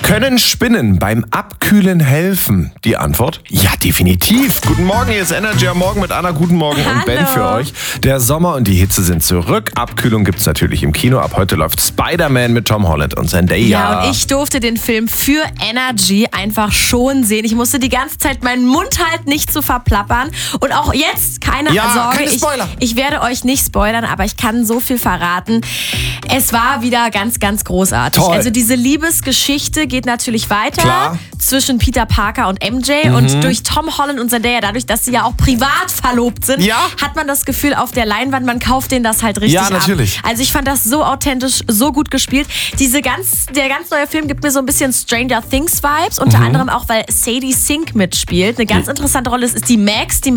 Können Spinnen beim Abkühlen helfen? Die Antwort: ja, definitiv. Guten Morgen, hier ist Energy am Morgen mit Anna. Guten Morgen und Ben für euch. Der Sommer und die Hitze sind zurück. Abkühlung gibt's natürlich im Kino. Ab heute läuft Spider-Man mit Tom Holland und Zendaya. Ja, und ich durfte den Film für Energy einfach schon sehen. Ich musste die ganze Zeit meinen Mund halten, nicht zu verplappern. Und auch jetzt, keine Sorge, keine Spoiler. Ich werde euch nicht spoilern, aber ich kann so viel verraten. Es war wieder ganz, ganz großartig. Toll. Also diese Liebesgeschichte geht natürlich weiter. Klar. Zwischen Peter Parker und MJ und durch Tom Holland und Zendaya, dadurch, dass sie ja auch privat verlobt sind, hat man das Gefühl auf der Leinwand, man kauft denen das halt richtig ab. Ja, natürlich. Also ich fand das so authentisch, so gut gespielt. Der ganz neue Film gibt mir so ein bisschen Stranger Things Vibes, unter anderem auch, weil Sadie Sink mitspielt. Eine ganz interessante Rolle ist die Max, die